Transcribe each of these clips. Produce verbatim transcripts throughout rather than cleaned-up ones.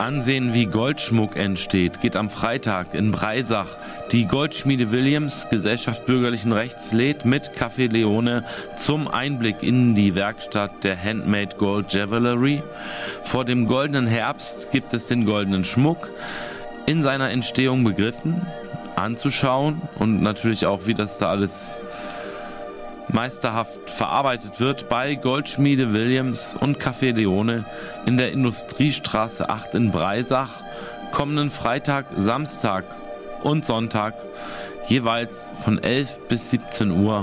Ansehen, wie Goldschmuck entsteht, geht am Freitag in Breisach. Die Goldschmiede Williams, Gesellschaft bürgerlichen Rechts, lädt mit Café Leone zum Einblick in die Werkstatt der Handmade Gold Jewelry. Vor dem goldenen Herbst gibt es den goldenen Schmuck in seiner Entstehung begriffen, anzuschauen und natürlich auch, wie das da alles meisterhaft verarbeitet wird bei Goldschmiede Williams und Café Leone in der Industriestraße acht in Breisach kommenden Freitag, Samstag und Sonntag jeweils von elf bis siebzehn Uhr.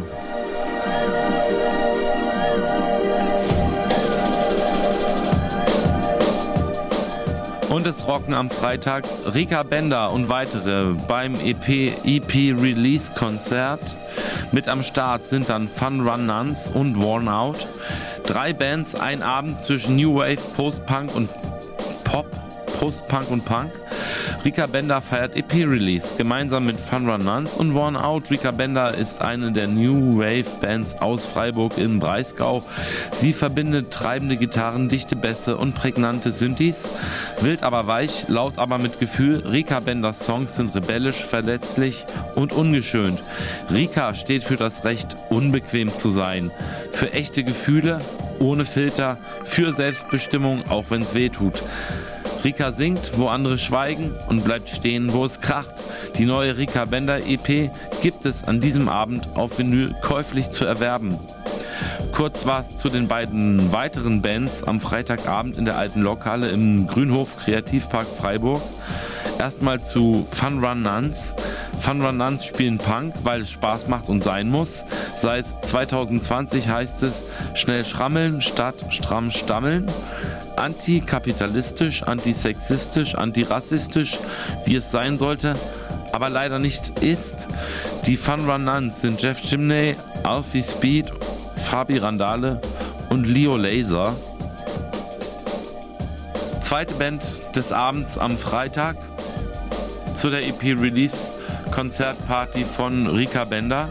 Und es rocken am Freitag Rika Bender und weitere beim E P E P Release Konzert. Mit am Start sind dann Fun Run Nuns und Worn Out. Drei Bands, ein Abend zwischen New Wave, Post-Punk und Pop, Post-Punk und Punk. Rika Bender feiert E P-Release gemeinsam mit Fun Run Nuns und Worn Out. Rika Bender ist eine der New Wave Bands aus Freiburg im Breisgau. Sie verbindet treibende Gitarren, dichte Bässe und prägnante Synthes. Wild aber weich, laut aber mit Gefühl. Rika Benders Songs sind rebellisch, verletzlich und ungeschönt. Rika steht für das Recht, unbequem zu sein. Für echte Gefühle, ohne Filter, für Selbstbestimmung, auch wenn es weh tut. Rika singt, wo andere schweigen und bleibt stehen, wo es kracht. Die neue Rika Bender E P gibt es an diesem Abend auf Vinyl käuflich zu erwerben. Kurz was zu den beiden weiteren Bands am Freitagabend in der alten Lokhalle im Grünhof Kreativpark Freiburg. Erstmal zu Fun Run Nuns. Fun Run Nuns spielen Punk, weil es Spaß macht und sein muss. Seit zwanzig zwanzig heißt es schnell schrammeln statt stramm stammeln. Antikapitalistisch, antisexistisch, antirassistisch, wie es sein sollte, aber leider nicht ist. Die Fun Run Nuns sind Jeff Chimney, Alfie Speed, Fabi Randale und Leo Laser. Zweite Band des Abends am Freitag zu der E P-Release-Konzertparty von Rika Bender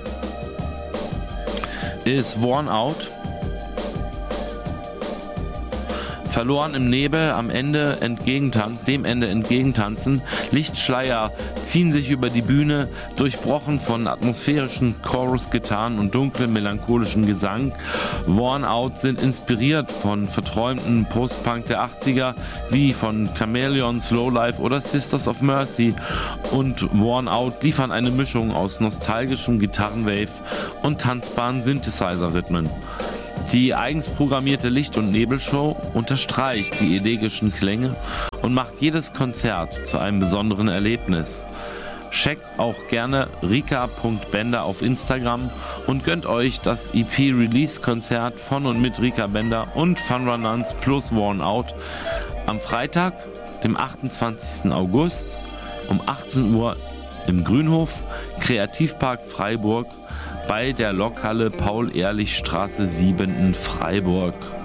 ist Worn Out. Verloren im Nebel, am Ende entgegentan- dem Ende entgegentanzen. Lichtschleier ziehen sich über die Bühne, durchbrochen von atmosphärischen Chorus-Gitarren und dunklem melancholischen Gesang. Worn Out sind inspiriert von verträumten Post-Punk der achtziger, wie von Chameleons, Lowlife oder Sisters of Mercy. Und Worn Out liefern eine Mischung aus nostalgischem Gitarrenwave und tanzbaren Synthesizer-Rhythmen. Die eigens programmierte Licht- und Nebelshow unterstreicht die elegischen Klänge und macht jedes Konzert zu einem besonderen Erlebnis. Checkt auch gerne rika punkt bender auf Instagram und gönnt euch das E P-Release-Konzert von und mit Rika Bender und Fun Run Nuns plus Worn Out am Freitag, dem achtundzwanzigsten August um achtzehn Uhr im Grünhof, Kreativpark Freiburg, bei der Lokhalle Paul-Ehrlich-Straße sieben in Freiburg.